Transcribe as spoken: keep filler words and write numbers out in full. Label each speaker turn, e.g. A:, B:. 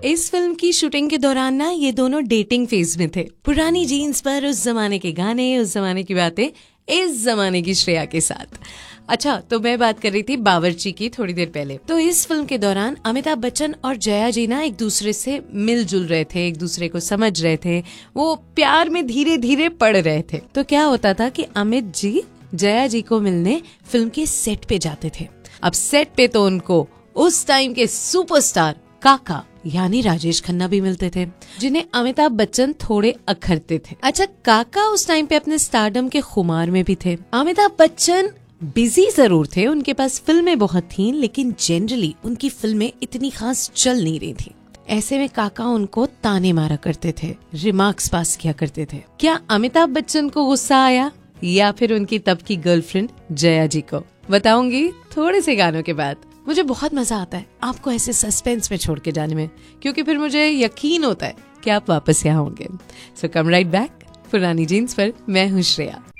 A: इस फिल्म की शूटिंग के दौरान ना ये दोनों डेटिंग फेज में थे। पुरानी जीन्स पर उस जमाने के गाने, उस जमाने की बातें इस जमाने की श्रेया के साथ। अच्छा, तो मैं बात कर रही थी बावर्ची की थोड़ी देर पहले। तो इस फिल्म के दौरान अमिताभ बच्चन और जया जी ना एक दूसरे से मिलजुल रहे थे, एक दूसरे को समझ रहे थे, वो प्यार में धीरे धीरे पड़ रहे थे। तो क्या होता था कि अमित जी जया जी को मिलने फिल्म के सेट पे जाते थे। अब सेट पे तो उनको उस टाइम के सुपरस्टार काका यानी राजेश खन्ना भी मिलते थे, जिन्हें अमिताभ बच्चन थोड़े अखरते थे। अच्छा, काका उस टाइम पे अपने स्टारडम के खुमार में भी थे। अमिताभ बच्चन बिजी जरूर थे, उनके पास फिल्में बहुत थीं, लेकिन जनरली उनकी फिल्में इतनी खास चल नहीं रही थी। ऐसे में काका उनको ताने मारा करते थे, रिमार्क्स पास किया करते थे। क्या अमिताभ बच्चन को गुस्सा आया या फिर उनकी तब की गर्लफ्रेंड जया जी को? बताऊंगी थोड़े से गानों के बाद। मुझे बहुत मजा आता है आपको ऐसे सस्पेंस में छोड़ के जाने में, क्योंकि फिर मुझे यकीन होता है कि आप वापस यहाँ होंगे। सो कम राइट बैक पुरानी जीन्स पर। मैं हूँ श्रेया।